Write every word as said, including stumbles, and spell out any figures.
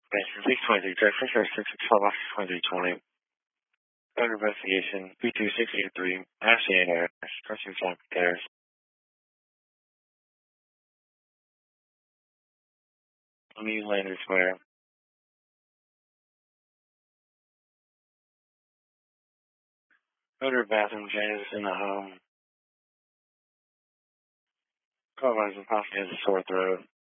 six twenty-three, Texas, or six twelve, twenty-three twenty. Under investigation, B two six eight three, Ashley and Harris, Customer Traffic Harris. New Lander Square. Odor bathroom changes in the home. Call rise and possibly has a sore throat.